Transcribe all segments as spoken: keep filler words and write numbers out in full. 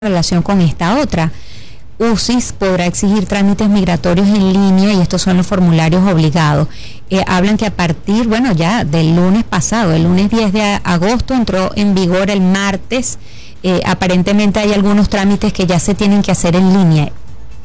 relación con esta otra. U C I S podrá exigir trámites migratorios en línea y estos son los formularios obligados. Eh, hablan que a partir, bueno, ya del lunes pasado, el lunes diez de agosto, entró en vigor el martes. Eh, aparentemente hay algunos trámites que ya se tienen que hacer en línea.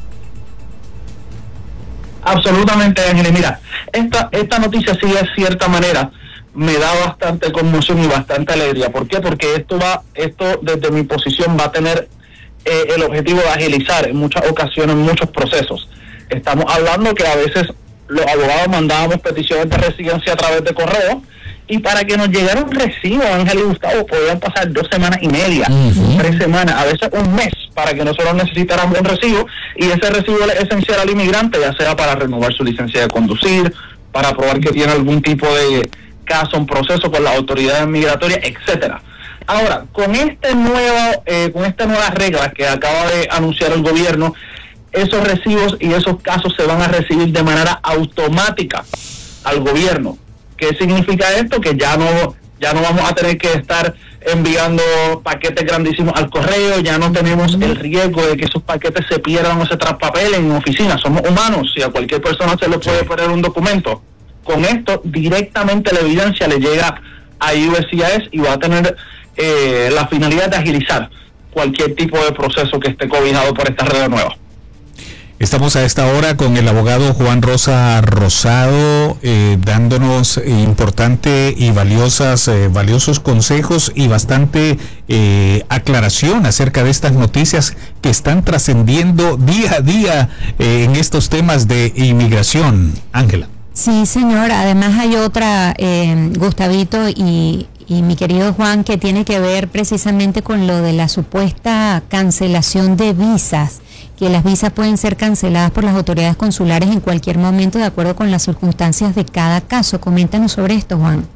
Absolutamente, Ángeles. Mira, esta, esta noticia sí de cierta manera me da bastante conmoción y bastante alegría. ¿Por qué? Porque esto va, esto desde mi posición va a tener eh, el objetivo de agilizar en muchas ocasiones muchos procesos. Estamos hablando que a veces los abogados mandábamos peticiones de residencia a través de correo y para que nos llegara un recibo, Ángel y Gustavo, podían pasar dos semanas y media, uh-huh. tres semanas, a veces un mes, para que nosotros necesitáramos un recibo, y ese recibo es esencial al inmigrante, ya sea para renovar su licencia de conducir, para probar que tiene algún tipo de caso, un proceso con las autoridades migratorias, etcétera. Ahora, con este nuevo, eh, con estas nuevas reglas que acaba de anunciar el gobierno, esos recibos y esos casos se van a recibir de manera automática al gobierno. ¿Qué significa esto? Que ya no, ya no vamos a tener que estar enviando paquetes grandísimos al correo, ya no tenemos el riesgo de que esos paquetes se pierdan o se traspapelen en oficinas. Somos humanos, si a cualquier persona se le puede poner un documento. Con esto, directamente la evidencia le llega a U S C I S y va a tener eh, la finalidad de agilizar cualquier tipo de proceso que esté cobijado por esta red nueva. Estamos a esta hora con el abogado Juan Rosa Rosado, eh, dándonos importante y valiosas, eh, valiosos consejos y bastante eh, aclaración acerca de estas noticias que están trascendiendo día a día eh, en estos temas de inmigración. Ángela. Sí, señor. Además hay otra, eh, Gustavito y, y mi querido Juan, que tiene que ver precisamente con lo de la supuesta cancelación de visas, que las visas pueden ser canceladas por las autoridades consulares en cualquier momento de acuerdo con las circunstancias de cada caso. Coméntanos sobre esto, Juan.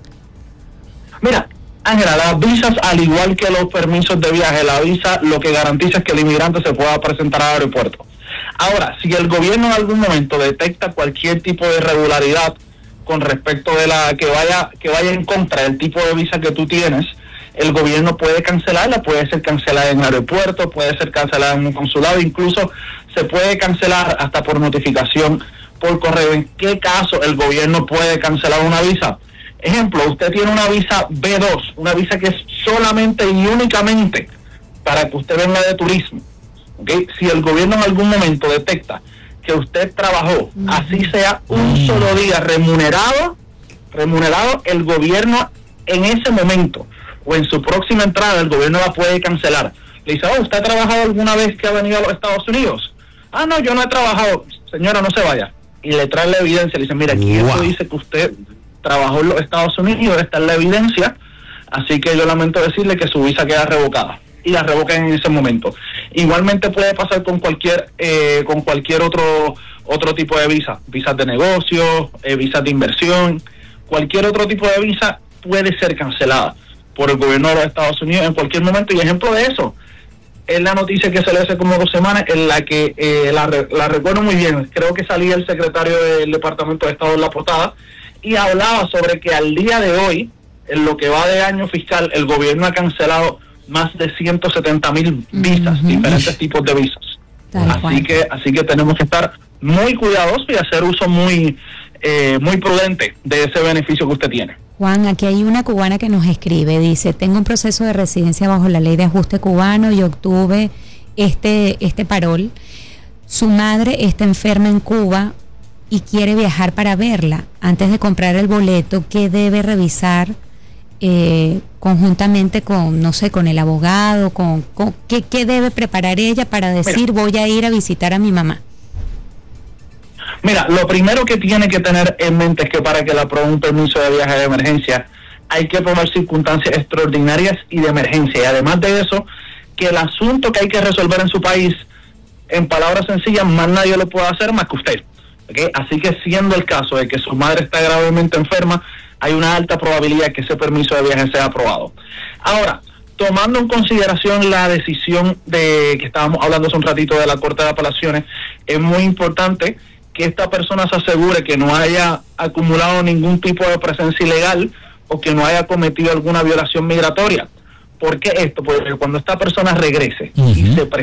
Mira, Ángela, las visas, al igual que los permisos de viaje, la visa lo que garantiza es que el inmigrante se pueda presentar al aeropuerto. Ahora, si el gobierno en algún momento detecta cualquier tipo de irregularidad con respecto de la que vaya que vaya en contra del tipo de visa que tú tienes, el gobierno puede cancelarla, puede ser cancelada en el aeropuerto, puede ser cancelada en un consulado, incluso se puede cancelar hasta por notificación por correo. ¿En qué caso el gobierno puede cancelar una visa? Ejemplo, usted tiene una visa B dos, una visa que es solamente y únicamente para que usted venga de turismo. ¿Okay? Si el gobierno en algún momento detecta que usted trabajó, uh-huh. así sea un uh-huh. solo día remunerado, remunerado, el gobierno en ese momento o en su próxima entrada, el gobierno la puede cancelar. Le dice, oh, ¿usted ha trabajado alguna vez que ha venido a los Estados Unidos? Ah, no, yo no he trabajado. Señora, no se vaya. Y le trae la evidencia, le dice, mira, aquí wow. esto dice que usted trabajó en los Estados Unidos, esta es la evidencia, así que yo lamento decirle que su visa queda revocada. Y la revocan en ese momento. Igualmente puede pasar con cualquier eh, con cualquier otro otro tipo de visa, visas de negocio, eh, visas de inversión, cualquier otro tipo de visa puede ser cancelada por el gobierno de los Estados Unidos en cualquier momento. Y ejemplo de eso es la noticia que salió hace como dos semanas, en la que eh, la, la recuerdo muy bien, creo que salía el secretario del Departamento de Estado en la portada y hablaba sobre que al día de hoy, en lo que va de año fiscal, el gobierno ha cancelado más de ciento setenta mil visas, uh-huh. diferentes tipos de visas. Tal así cual. que así que tenemos que estar muy cuidadosos y hacer uso muy eh, muy prudente de ese beneficio que usted tiene. Juan, aquí hay una cubana que nos escribe, dice, tengo un proceso de residencia bajo la ley de ajuste cubano y obtuve este, este parol. Su madre está enferma en Cuba y quiere viajar para verla. Antes de comprar el boleto, ¿qué debe revisar? Eh, conjuntamente con, no sé, con el abogado, con, con ¿qué, qué debe preparar ella para decir Mira, voy a ir a visitar a mi mamá? Mira, lo primero que tiene que tener en mente es que para que le aprueben un permiso de viaje de emergencia hay que probar circunstancias extraordinarias y de emergencia, y además de eso, que el asunto que hay que resolver en su país, en palabras sencillas, más nadie lo puede hacer más que usted, ¿okay? Así que siendo el caso de que su madre está gravemente enferma, hay una alta probabilidad que ese permiso de viaje sea aprobado. Ahora, tomando en consideración la decisión de que estábamos hablando hace un ratito de la Corte de Apelaciones, es muy importante que esta persona se asegure que no haya acumulado ningún tipo de presencia ilegal o que no haya cometido alguna violación migratoria. ¿Por qué esto? Porque cuando esta persona regrese uh-huh. y se